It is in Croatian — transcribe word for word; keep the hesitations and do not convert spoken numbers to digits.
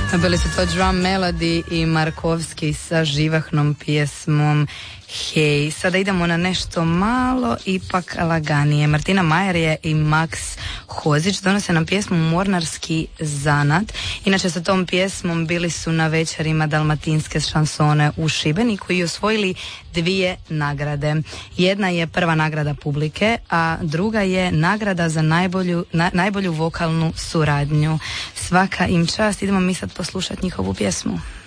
Bili su to Drum Melody i Markovski sa živahnom pjesmom Hej. Sada idemo na nešto malo ipak laganije. Martina Majer je i Max Hozić donose nam pjesmu Mornarski zanat. Inače sa tom pjesmom bili su na večerima dalmatinske šansone u Šibeniku i osvojili dvije nagrade. Jedna je prva nagrada publike, a druga je nagrada za najbolju, na, najbolju vokalnu suradnju. Svaka im čast. Idemo mi sad poslušati njihovu pjesmu.